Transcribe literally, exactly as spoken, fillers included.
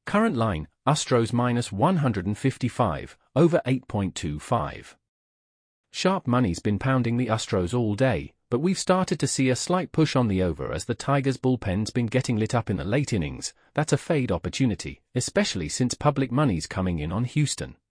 Current line, Astros minus one fifty-five, over eight point two five. Sharp money's been pounding the Astros all day, but we've started to see a slight push on the over as the Tigers' bullpen's been getting lit up in the late innings. That's a fade opportunity, especially since public money's coming in on Houston.